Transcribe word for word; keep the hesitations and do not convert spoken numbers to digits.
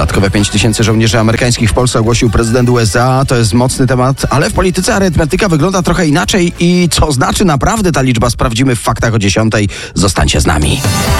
Dodatkowe pięć tysięcy żołnierzy amerykańskich w Polsce ogłosił prezydent U S A. To jest mocny temat, ale w polityce arytmetyka wygląda trochę inaczej i co znaczy naprawdę ta liczba, sprawdzimy w faktach o dziesiątej. Zostańcie z nami.